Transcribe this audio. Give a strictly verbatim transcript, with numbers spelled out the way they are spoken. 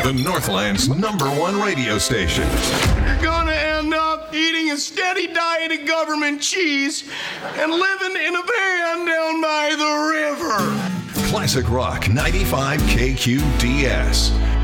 the Northland's number one radio station. You're gonna end up eating a steady diet of government cheese and living in a van down by the river. Classic Rock ninety-five K Q D S.